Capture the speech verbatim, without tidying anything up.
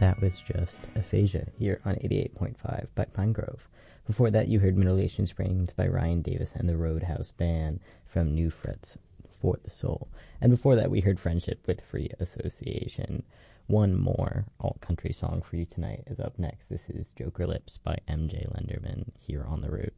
That was just Aphasia here on eighty-eight point five by Pine Grove. Before that, you heard Mutilation Springs by Ryan Davis and the Roadhouse Band from New Frets for the Soul. And before that, we heard Friendship with Free Association. One more alt-country song for you tonight is up next. This is Joker Lips by M J Lenderman here on The Root.